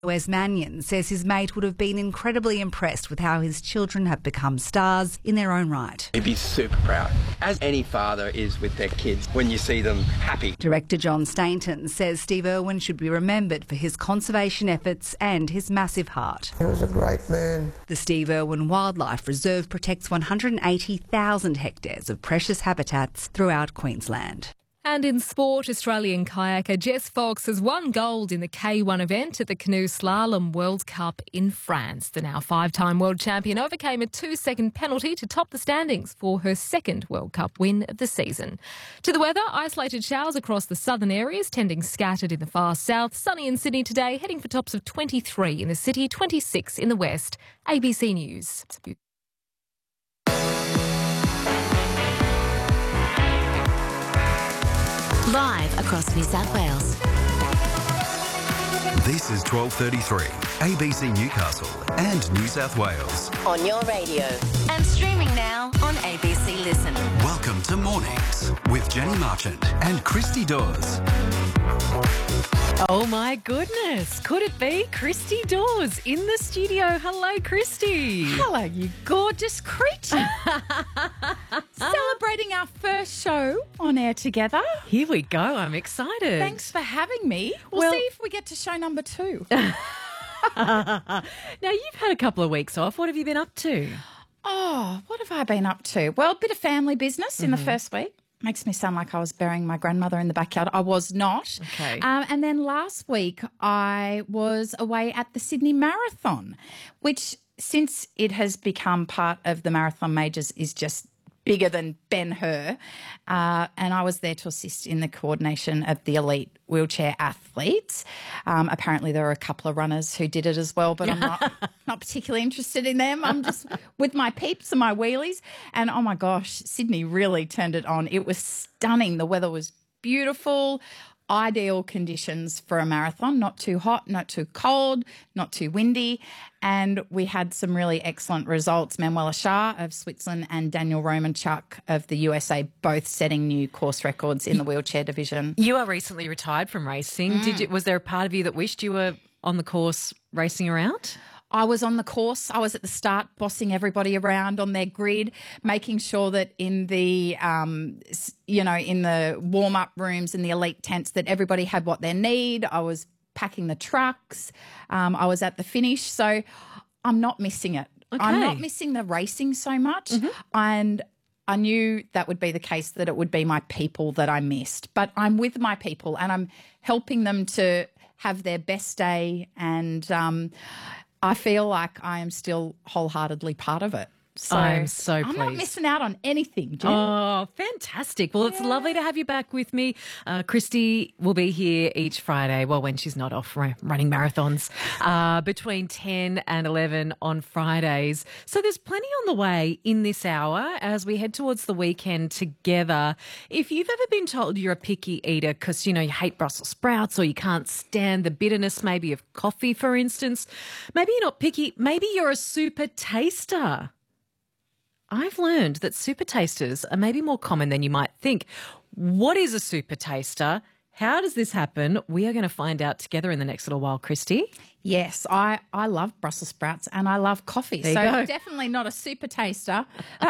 Wes Mannion says his mate would have been incredibly impressed with how his children have become stars in their own right. He'd be super proud, as any father is with their kids when you see them happy. Director John Stainton says Steve Irwin should be remembered for his conservation efforts and his massive heart. He was a great man. The Steve Irwin Wildlife Reserve protects 180,000 hectares of precious habitats throughout Queensland. And in sport, Australian kayaker Jess Fox has won gold in the K1 event at the Canoe Slalom World Cup in France. The now five-time world champion overcame a 2-second penalty to top the standings for her second World Cup win of the season. To the weather, isolated showers across the southern areas, tending scattered in the far south. Sunny in Sydney today, heading for tops of 23 in the city, 26 in the west. ABC News. Live across New South Wales. This is 12:33, ABC Newcastle and New South Wales. On your radio. And streaming now on ABC Listen. Welcome to Mornings with Jenny Marchant and Christy Dawes. Oh my goodness, could it be Christy Dawes in the studio? Hello, Christy. Hello, you gorgeous creature. Celebrating our first show on air together. Here we go, I'm excited. Thanks for having me. We'll see if we get to show number 2. Now, you've had a couple of weeks off. What have you been up to? Oh, what have I been up to? Well, a bit of family business in the first week. Makes me sound like I was burying my grandmother in the backyard. I was not. Okay. And then last week I was away at the Sydney Marathon, which since it has become part of the Marathon Majors is just bigger than Ben-Hur. And I was there to assist in the coordination of the elite wheelchair athletes. Apparently there were a couple of runners who did it as well, but I'm not particularly interested in them. I'm just with my peeps and my wheelies. And, oh, my gosh, Sydney really turned it on. It was stunning. The weather was beautiful. Ideal conditions for a marathon, not too hot, not too cold, not too windy. And we had some really excellent results. Manuela Shah of Switzerland and Daniel Romanchuk of the USA both setting new course records in the wheelchair division. You are recently retired from racing. Was there a part of you that wished you were on the course racing around? I was on the course. I was at the start bossing everybody around on their grid, making sure that in the, in the warm-up rooms and the elite tents that everybody had what they need. I was packing the trucks. I was at the finish. So I'm not missing it. Okay. I'm not missing the racing so much. And I knew that would be the case, that it would be my people that I missed. But I'm with my people and I'm helping them to have their best day, and I feel like I am still wholeheartedly part of it. So I'm so pleased. I'm not missing out on anything, Jen. Oh, fantastic. Well, it's lovely to have you back with me. Christy will be here each Friday, well, when she's not off running marathons, between 10 and 11 on Fridays. So there's plenty on the way in this hour as we head towards the weekend together. If you've ever been told you're a picky eater because, you hate Brussels sprouts, or you can't stand the bitterness maybe of coffee, for instance, maybe you're not picky, maybe you're a super taster. I've learned that super tasters are maybe more common than you might think. What is a super taster? How does this happen? We are going to find out together in the next little while, Christy. Yes, I love Brussels sprouts and I love coffee. There so you go. Definitely not a super taster.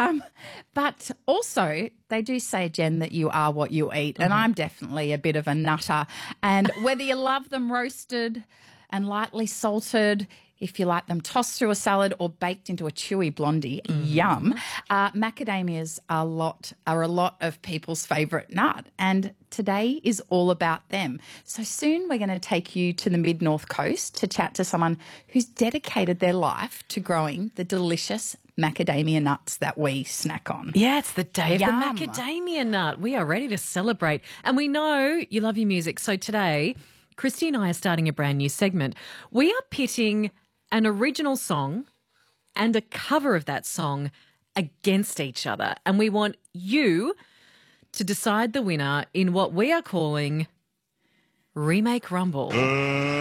But also they do say, Jen, that you are what you eat. And I'm definitely a bit of a nutter. And whether you love them roasted and lightly salted, if you like them tossed through a salad or baked into a chewy blondie, yum. Macadamias are a lot of people's favourite nut, and today is all about them. So soon we're going to take you to the mid-north coast to chat to someone who's dedicated their life to growing the delicious macadamia nuts that we snack on. Yeah, it's the day Yum. of the macadamia nut. We are ready to celebrate. And we know you love your music. So today, Christy and I are starting a brand new segment. We are pitting an original song and a cover of that song against each other. And we want you to decide the winner in what we are calling Remake Rumble.